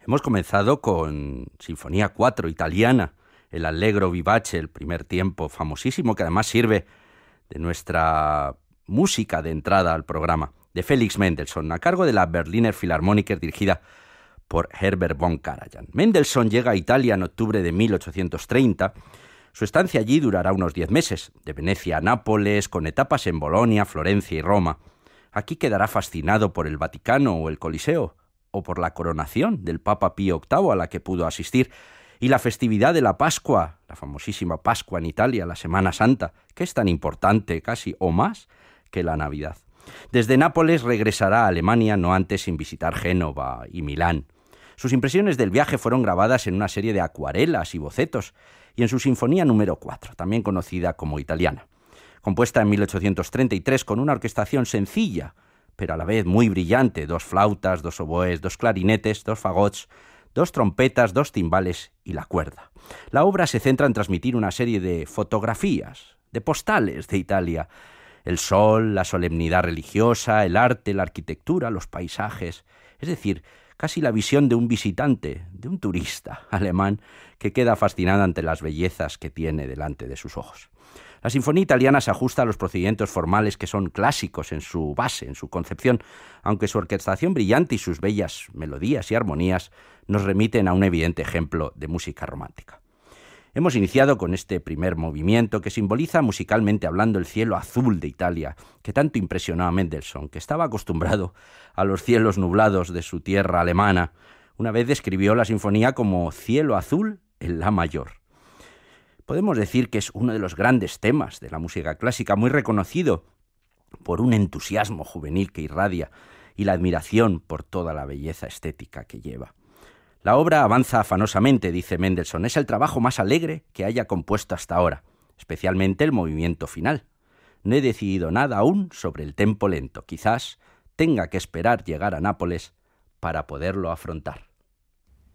Hemos comenzado con Sinfonía 4 italiana, el Allegro vivace, el primer tiempo famosísimo, que además sirve de nuestra música de entrada al programa, de Felix Mendelssohn, a cargo de la Berliner Philharmoniker, dirigida por Herbert von Karajan. Mendelssohn llega a Italia en octubre de 1830. Su estancia allí durará unos 10 meses, de Venecia a Nápoles, con etapas en Bolonia, Florencia y Roma. Aquí quedará fascinado por el Vaticano o el Coliseo, o por la coronación del Papa Pío VIII a la que pudo asistir, y la festividad de la Pascua, la famosísima Pascua en Italia, la Semana Santa, que es tan importante casi o más que la Navidad. Desde Nápoles regresará a Alemania no antes sin visitar Génova y Milán. Sus impresiones del viaje fueron grabadas en una serie de acuarelas y bocetos y en su Sinfonía número 4, también conocida como Italiana, compuesta en 1833 con una orquestación sencilla, pero a la vez muy brillante: 2 flautas, 2 oboes, 2 clarinetes, 2 fagots, 2 trompetas, 2 timbales y la cuerda. La obra se centra en transmitir una serie de fotografías, de postales de Italia: el sol, la solemnidad religiosa, el arte, la arquitectura, los paisajes, es decir, casi la visión de un visitante, de un turista alemán que queda fascinado ante las bellezas que tiene delante de sus ojos. La sinfonía italiana se ajusta a los procedimientos formales que son clásicos en su base, en su concepción, aunque su orquestación brillante y sus bellas melodías y armonías nos remiten a un evidente ejemplo de música romántica. Hemos iniciado con este primer movimiento que simboliza musicalmente hablando el cielo azul de Italia, que tanto impresionó a Mendelssohn, que estaba acostumbrado a los cielos nublados de su tierra alemana. Una vez describió la sinfonía como cielo azul en la mayor. Podemos decir que es uno de los grandes temas de la música clásica, muy reconocido por un entusiasmo juvenil que irradia y la admiración por toda la belleza estética que lleva. La obra avanza afanosamente, dice Mendelssohn, es el trabajo más alegre que haya compuesto hasta ahora, especialmente el movimiento final. No he decidido nada aún sobre el tempo lento, quizás tenga que esperar llegar a Nápoles para poderlo afrontar.